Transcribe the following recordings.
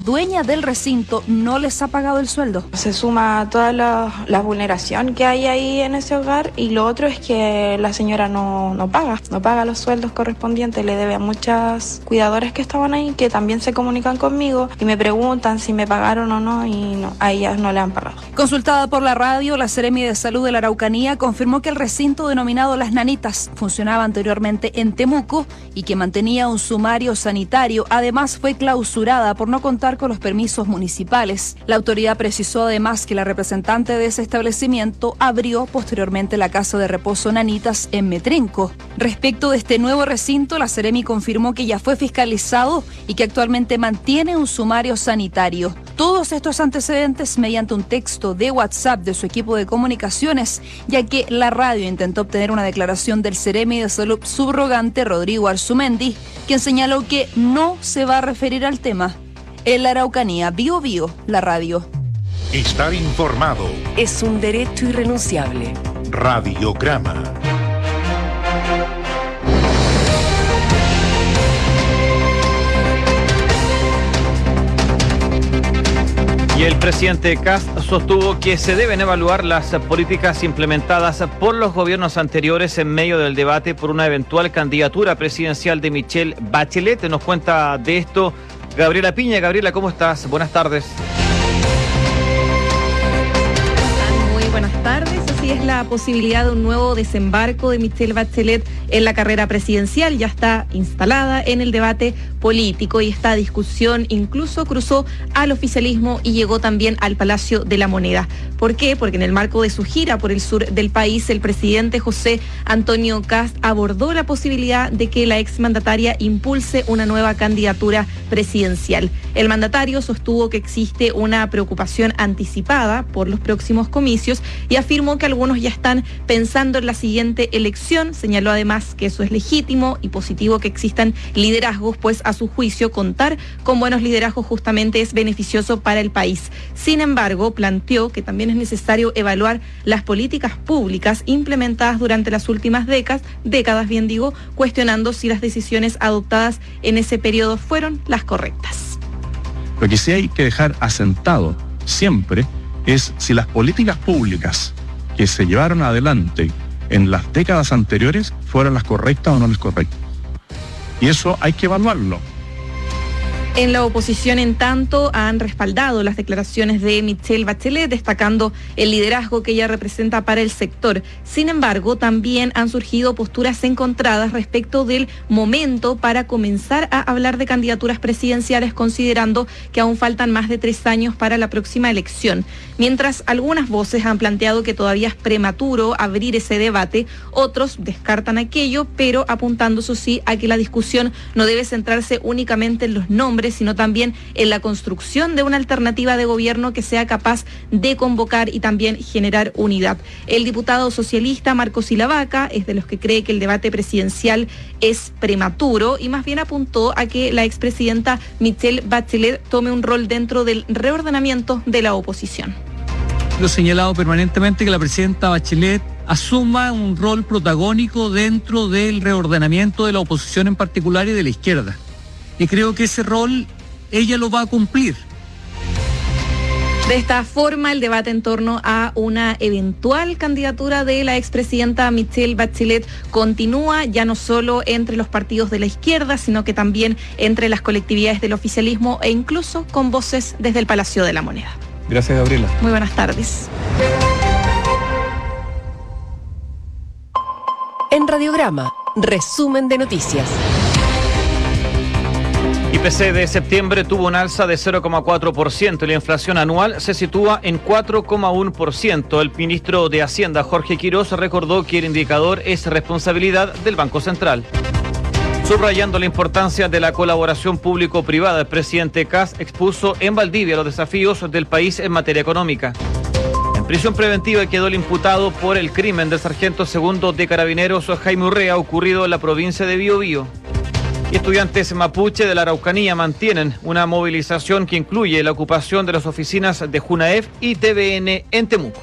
dueña del recinto no les ha pagado el sueldo. Se suma toda la vulneración que hay ahí en ese hogar, y lo otro es que la señora no paga los sueldos correspondientes, le debe a muchas cuidadoras que estaban ahí, que también se comunican conmigo y me preguntan si me pagaron o no, y no, a ellas no le han pagado. Consultada por la radio, la Seremi de Salud de la Araucanía confirmó que el recinto denominado Las Nanitas funcionaba anteriormente en Temuco y que mantenía un sumario sanitario. Además, fue clausurada por no contar con los permisos municipales. La autoridad precisó además que la representante de ese establecimiento abrió posteriormente la casa de reposo Nanitas en Metrenco. Respecto de este nuevo recinto, la Seremi confirmó que ya fue fiscalizado y que actualmente mantiene un sumario sanitario. Todos estos antecedentes mediante un texto de WhatsApp de su equipo de comunicaciones, ya que la radio intentó obtener una declaración del Seremi de Salud subrogante Rodrigo Arzumendi, quien señaló que no se va a referir al tema. En la Araucanía, Bio Bio, la radio. Estar informado es un derecho irrenunciable. Radiograma. Y el presidente Kast sostuvo que se deben evaluar las políticas implementadas por los gobiernos anteriores en medio del debate por una eventual candidatura presidencial de Michelle Bachelet. Nos cuenta de esto Gabriela Piña. Gabriela, ¿cómo estás? Buenas tardes. Muy buenas tardes. Así es, la posibilidad de un nuevo desembarco de Michelle Bachelet en la carrera presidencial ya está instalada en el debate político, y esta discusión incluso cruzó al oficialismo y llegó también al Palacio de la Moneda. ¿Por qué? Porque en el marco de su gira por el sur del país, el presidente José Antonio Kast abordó la posibilidad de que la exmandataria impulse una nueva candidatura presidencial. El mandatario sostuvo que existe una preocupación anticipada por los próximos comicios y afirmó que algunos ya están pensando en la siguiente elección. Señaló además que eso es legítimo y positivo que existan liderazgos, pues a su juicio contar con buenos liderazgos justamente es beneficioso para el país. Sin embargo, planteó que también es necesario evaluar las políticas públicas implementadas durante las últimas décadas, cuestionando si las decisiones adoptadas en ese periodo fueron las correctas. Lo que sí hay que dejar asentado siempre es si las políticas públicas que se llevaron adelante en las décadas anteriores fueron las correctas o no las correctas. Y eso hay que evaluarlo. En la oposición, en tanto, han respaldado las declaraciones de Michelle Bachelet, destacando el liderazgo que ella representa para el sector. Sin embargo, también han surgido posturas encontradas respecto del momento para comenzar a hablar de candidaturas presidenciales, considerando que aún faltan más de 3 años para la próxima elección. Mientras algunas voces han planteado que todavía es prematuro abrir ese debate, otros descartan aquello, pero apuntando, eso sí, a que la discusión no debe centrarse únicamente en los nombres, sino también en la construcción de una alternativa de gobierno que sea capaz de convocar y también generar unidad. El diputado socialista Marco Silavaca es de los que cree que el debate presidencial es prematuro y más bien apuntó a que la expresidenta Michelle Bachelet tome un rol dentro del reordenamiento de la oposición. Lo he señalado permanentemente que la presidenta Bachelet asuma un rol protagónico dentro del reordenamiento de la oposición en particular y de la izquierda. Y creo que ese rol ella lo va a cumplir. De esta forma, el debate en torno a una eventual candidatura de la expresidenta Michelle Bachelet continúa ya no solo entre los partidos de la izquierda, sino que también entre las colectividades del oficialismo e incluso con voces desde el Palacio de la Moneda. Gracias, Gabriela. Muy buenas tardes. En Radiograma, resumen de noticias. IPC de septiembre tuvo un alza de 0,4% y la inflación anual se sitúa en 4,1%. El ministro de Hacienda, Jorge Quirós, recordó que el indicador es responsabilidad del Banco Central. Subrayando la importancia de la colaboración público-privada, el presidente Kast expuso en Valdivia los desafíos del país en materia económica. En prisión preventiva quedó el imputado por el crimen del sargento segundo de Carabineros Jaime Urrea, ocurrido en la provincia de Biobío. Y estudiantes mapuche de la Araucanía mantienen una movilización que incluye la ocupación de las oficinas de Junaef y TVN en Temuco.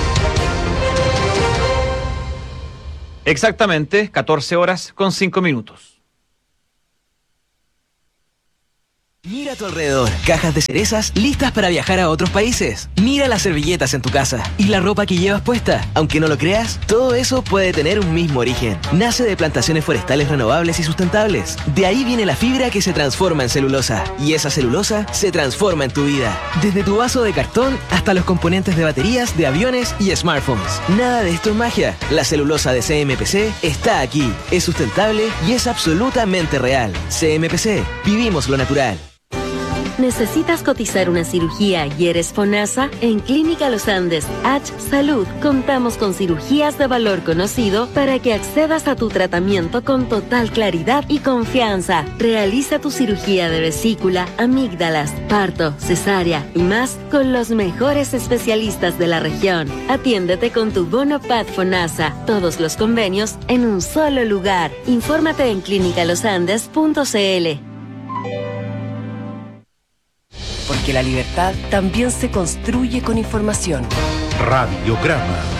Exactamente 14 horas con 5 minutos. Mira a tu alrededor, cajas de cerezas listas para viajar a otros países. Mira las servilletas en tu casa y la ropa que llevas puesta. Aunque no lo creas, todo eso puede tener un mismo origen. Nace de plantaciones forestales renovables y sustentables. De ahí viene la fibra que se transforma en celulosa. Y esa celulosa se transforma en tu vida. Desde tu vaso de cartón hasta los componentes de baterías, de aviones y smartphones. Nada de esto es magia. La celulosa de CMPC está aquí. Es sustentable y es absolutamente real. CMPC, vivimos lo natural. ¿Necesitas cotizar una cirugía y eres FONASA? En Clínica Los Andes, H Salud, contamos con cirugías de valor conocido para que accedas a tu tratamiento con total claridad y confianza. Realiza tu cirugía de vesícula, amígdalas, parto, cesárea y más con los mejores especialistas de la región. Atiéndete con tu bono PAD FONASA. Todos los convenios en un solo lugar. Infórmate en clinicalosandes.cl. Porque la libertad también se construye con información. Radiograma.